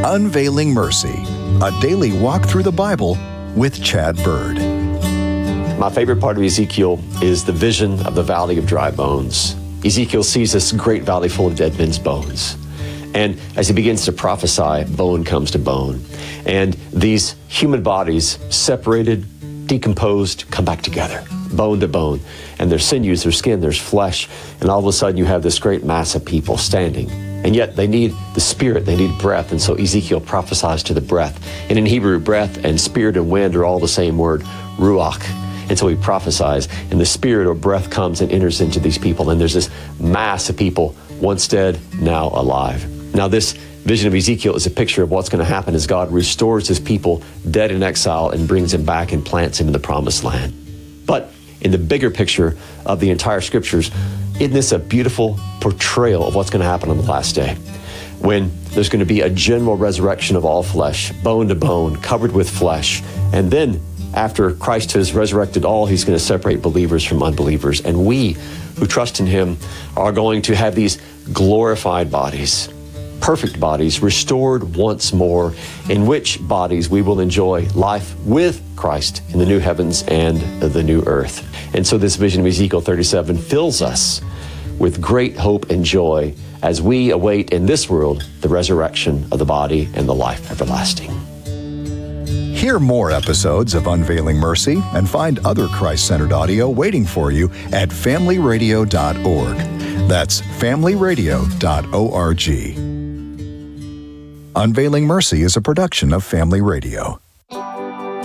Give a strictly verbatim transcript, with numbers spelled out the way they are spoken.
Unveiling Mercy, a daily walk through the Bible with Chad Bird. My favorite part of Ezekiel is the vision of the valley of dry bones. Ezekiel sees this great valley full of dead men's bones. And as he begins to prophesy, bone comes to bone. And these human bodies, separated, decomposed, come back together, bone to bone. And there's sinews, there's skin, there's flesh. And all of a sudden you have this great mass of people standing. And yet they need the spirit, they need breath. And so Ezekiel prophesies to the breath. And in Hebrew, breath and spirit and wind are all the same word, ruach. And so he prophesies, and the spirit or breath comes and enters into these people. And there's this mass of people, once dead, now alive. Now this vision of Ezekiel is a picture of what's going to happen as God restores his people dead in exile and brings him back and plants him in the promised land. But in the bigger picture of the entire scriptures, isn't this a beautiful portrayal of what's going to happen on the last day? When there's going to be a general resurrection of all flesh, bone to bone, covered with flesh. And then after Christ has resurrected all, he's going to separate believers from unbelievers. And we who trust in him are going to have these glorified bodies, perfect bodies, restored once more, in which bodies we will enjoy life with Christ in the new heavens and the new earth. And so this vision of Ezekiel thirty-seven fills us with great hope and joy as we await in this world the resurrection of the body and the life everlasting. Hear more episodes of Unveiling Mercy and find other Christ-centered audio waiting for you at family radio dot org. That's family radio dot org. Unveiling Mercy is a production of Family Radio.